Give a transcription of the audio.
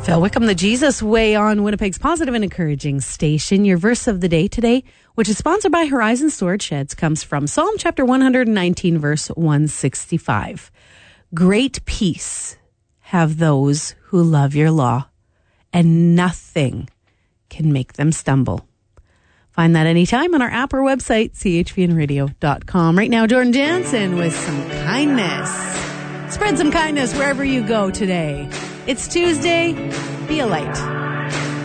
Phil Wickham, the Jesus Way on Winnipeg's positive and encouraging station. Your verse of the day today, which is sponsored by Horizon Storage Sheds, comes from Psalm chapter 119, verse 165. Great peace have those who love your law, and nothing can make them stumble. Find that anytime on our app or website, chpnradio.com. Right now, Jordan Jansen with some kindness. Spread some kindness wherever you go today. It's Tuesday. Be a light.